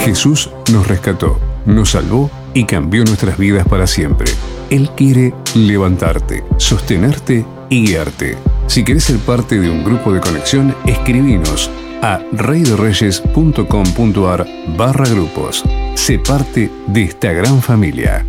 Jesús nos rescató, nos salvó y cambió nuestras vidas para siempre. Él quiere levantarte, sostenerte y guiarte. Si querés ser parte de un grupo de conexión, escribinos a reyderreyes.com.ar/grupos. Sé parte de esta gran familia.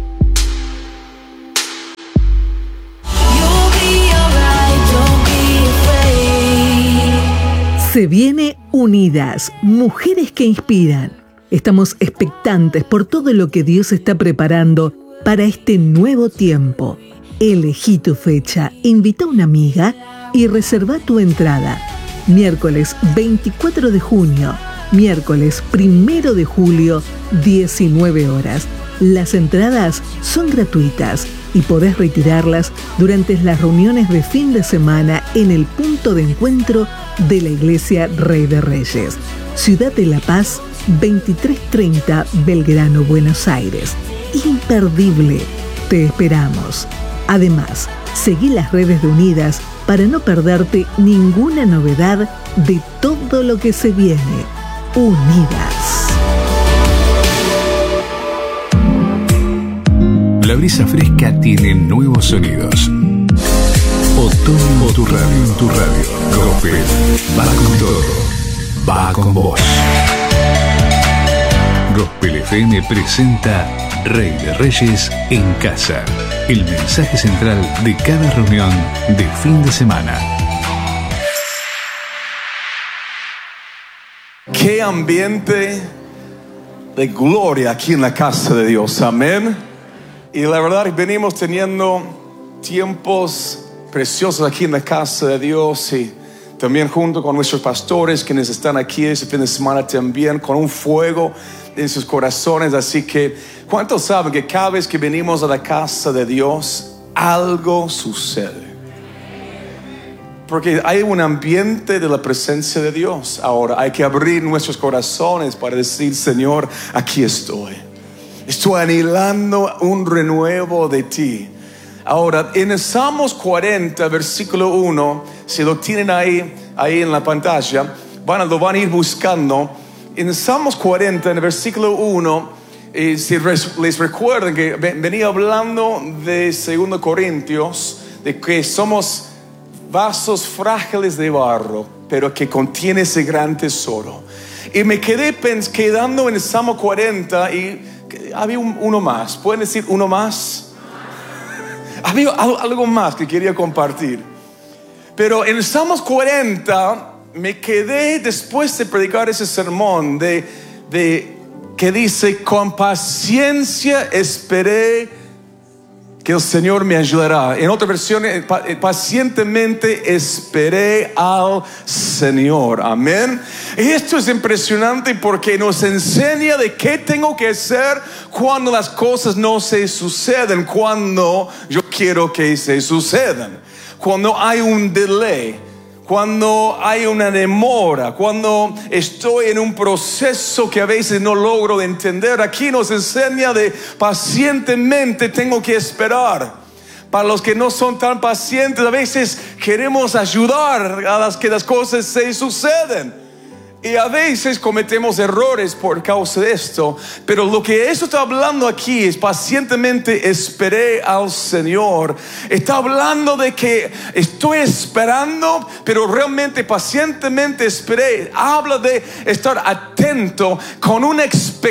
Se viene Unidas, mujeres que inspiran. Estamos expectantes por todo lo que Dios está preparando para este nuevo tiempo. Elegí tu fecha, invita a una amiga y reserva tu entrada. Miércoles 24 de junio, miércoles 1 de julio, 19 horas. Las entradas son gratuitas y podés retirarlas durante las reuniones de fin de semana en el punto de encuentro de la Iglesia Rey de Reyes. Ciudad de La Paz, 2330 Belgrano, Buenos Aires. Imperdible. Te esperamos. Además, seguí las redes de Unidas para no perderte ninguna novedad de todo lo que se viene. Unidas. La brisa fresca tiene nuevos sonidos. Otoño en tu radio. Gospel va con todo. Va con vos. Gospel FM presenta Rey de Reyes en casa. El mensaje central de cada reunión de fin de semana. Qué ambiente de gloria aquí en la casa de Dios. Amén. Y la verdad venimos teniendo tiempos preciosos aquí en la casa de Dios, y también junto con nuestros pastores quienes están aquí este fin de semana también con un fuego en sus corazones. Así que ¿cuántos saben que cada vez que venimos a la casa de Dios algo sucede? Porque hay un ambiente de la presencia de Dios. Ahora hay que abrir nuestros corazones para decir: Señor, aquí estoy. Estoy anhelando un renuevo de ti. Ahora, en el Salmos 40, versículo 1, si lo tienen ahí en la pantalla, lo van a ir buscando. En el Salmos 40, en el versículo 1, si les recuerdan que venía hablando de 2 Corintios, de que somos vasos frágiles de barro, pero que contiene ese gran tesoro. Y me quedé quedando en el Salmo 40 y había uno más. ¿Pueden decir uno más? Había algo más que quería compartir. Pero en el Salmos 40 me quedé después de predicar ese sermón de que dice: con paciencia esperé que el Señor me ayudará. En otra versión, pacientemente esperé al Señor. Amén. Y esto es impresionante porque nos enseña de qué tengo que hacer cuando las cosas no se suceden, cuando yo quiero que se sucedan, cuando hay un delay, cuando hay una demora, cuando estoy en un proceso que a veces no logro entender. Aquí nos enseña de pacientemente tengo que esperar. Para los que no son tan pacientes, a veces queremos ayudar a que las cosas se suceden. Y a veces cometemos errores por causa de esto. Pero lo que eso está hablando aquí es pacientemente esperé al Señor. Está hablando de que estoy esperando, pero realmente pacientemente esperé. Habla de estar atento con una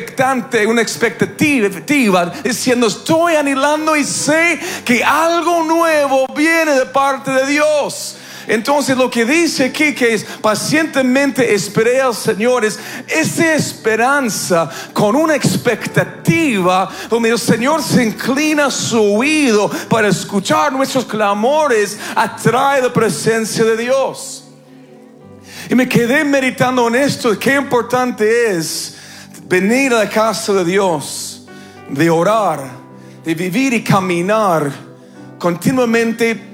expectativa, diciendo: estoy anhelando y sé que algo nuevo viene de parte de Dios. Entonces lo que dice aquí, que es pacientemente esperé al Señor, es esa esperanza con una expectativa donde el Señor se inclina su oído para escuchar nuestros clamores, atrae la presencia de Dios. Y me quedé meditando en esto, qué importante es venir a la casa de Dios, de orar, de vivir y caminar continuamente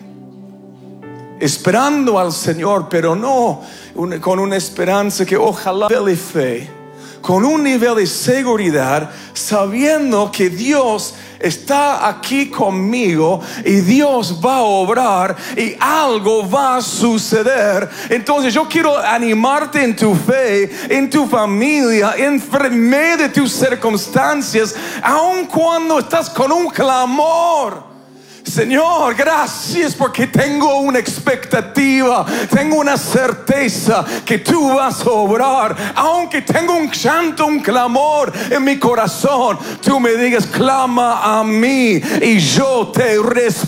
esperando al Señor, pero no con una esperanza que ojalá de fe, con un nivel de seguridad, sabiendo que Dios está aquí conmigo y Dios va a obrar y algo va a suceder. Entonces yo quiero animarte en tu fe, en tu familia, en medio de tus circunstancias, aun cuando estás con un clamor. Señor, gracias porque tengo una expectativa, tengo una certeza que tú vas a obrar. Aunque tengo un llanto, un clamor en mi corazón, tú me digas, clama a mí y yo te responderé.